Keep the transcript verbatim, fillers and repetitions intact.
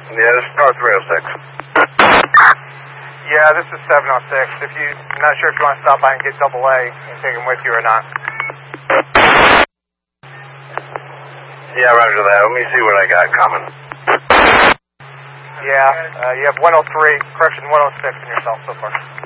Yeah, this is Star three oh six. Yeah, this is seven oh six. If you, I'm not sure if you want to stop by and get double A and take him with you or not. Yeah, roger that. Let me see what I got coming. Yeah, uh, you have one oh three, correction one oh six in your cell so far.